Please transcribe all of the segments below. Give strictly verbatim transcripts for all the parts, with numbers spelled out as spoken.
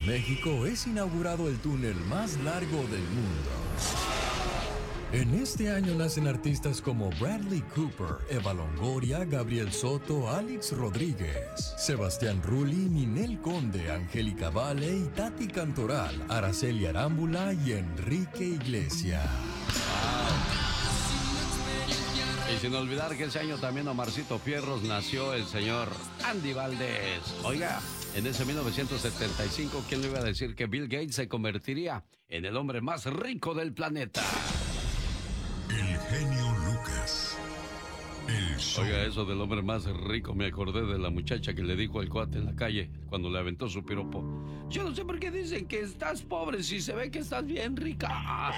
México es inaugurado el túnel más largo del mundo. En este año nacen artistas como Bradley Cooper, Eva Longoria, Gabriel Soto, Alex Rodríguez, Sebastián Rulli, Ninel Conde, Angélica Vale y Tati Cantoral, Araceli Arámbula y Enrique Iglesias. Y sin olvidar que ese año también Omarcito Fierros nació el señor Andy Valdés. Oiga, en ese mil novecientos setenta y cinco, ¿quién le iba a decir que Bill Gates se convertiría en el hombre más rico del planeta? El genio Lucas. El show. Oiga, eso del hombre más rico, me acordé de la muchacha que le dijo al cuate en la calle cuando le aventó su piropo. Yo no sé por qué dicen que estás pobre si se ve que estás bien rica.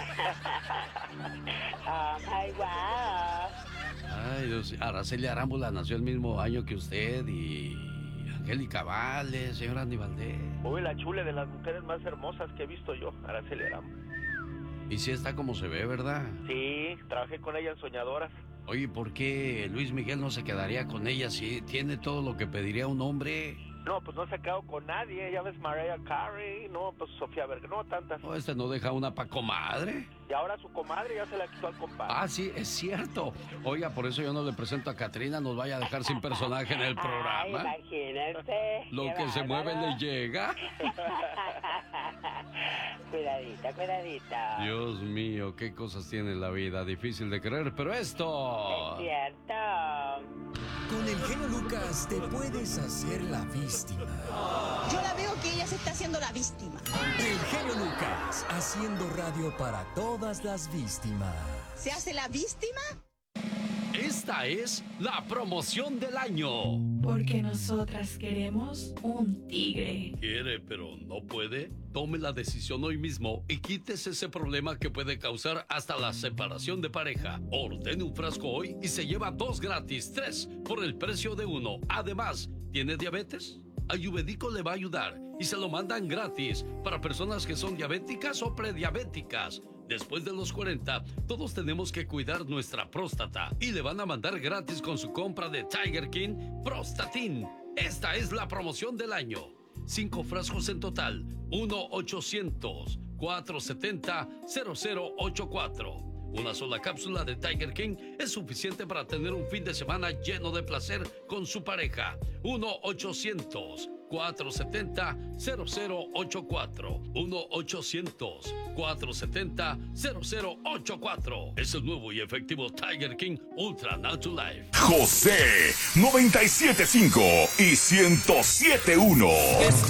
Ay, guau. Ay, Dios, Araceli Arámbula nació el mismo año que usted y Angélica Vale, señor Andy Valdés. Uy, la chule de las mujeres más hermosas que he visto yo, Araceli Arámbula. Y sí está como se ve, ¿verdad? Sí, trabajé con ella en Soñadoras. Oye, ¿por qué Luis Miguel no se quedaría con ella si tiene todo lo que pediría un hombre? No, pues no se ha quedado con nadie. Ya ves, Mariah Carey, no, pues Sofía Vergara, no tantas. No, este no deja una pa' comadre. Y ahora su comadre ya se la quitó al compadre. Ah, sí, es cierto. Oiga, por eso yo no le presento a Catrina, nos vaya a dejar sin personaje en el programa. Ay, imagínate. Lo que se mueve le llega. Cuidadita, cuidadita. Dios mío, qué cosas tiene la vida. Difícil de creer, pero esto... Es cierto. Con el genio Lucas te puedes hacer la víctima. Yo la veo que ella se está haciendo la víctima. El genio Lucas, haciendo radio para todas las víctimas. ¿Se hace la víctima? Esta es la promoción del año. Porque nosotras queremos un tigre. ¿Quiere, pero no puede? Tome la decisión hoy mismo y quítese ese problema que puede causar hasta la separación de pareja. Ordene un frasco hoy y se lleva dos gratis, tres por el precio de uno. Además, ¿tiene diabetes? Ayurvédico le va a ayudar y se lo mandan gratis para personas que son diabéticas o prediabéticas. Después de los cuarenta, todos tenemos que cuidar nuestra próstata y le van a mandar gratis con su compra de Tiger King Prostatin. Esta es la promoción del año. Cinco frascos en total. uno ochocientos, cuatrocientos setenta, cero cero ochenta y cuatro. Una sola cápsula de Tiger King es suficiente para tener un fin de semana lleno de placer con su pareja. uno ochocientos, cuatrocientos setenta, cero cero ochenta y cuatro. uno ochocientos, cuatrocientos setenta, cero cero ochenta y cuatro. Es el nuevo y efectivo Tiger King Ultra Natural Life. José noventa y siete punto cinco y ciento siete punto uno.